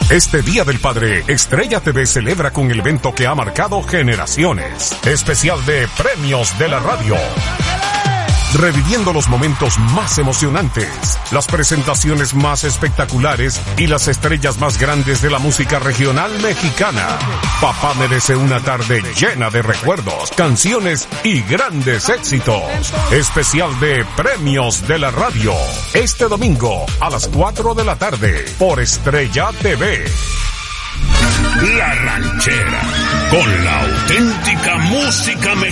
Este Día del Padre, Estrella TV celebra con el evento que ha marcado generaciones. Especial de Premios de la Radio. Reviviendo los momentos más emocionantes, las presentaciones más espectaculares y las estrellas más grandes de la música regional mexicana. Papá merece una tarde llena de recuerdos, canciones y grandes éxitos. Especial de Premios de la Radio. Este domingo a las 4 de la tarde por Estrella TV. La Ranchera, con la auténtica música mexicana.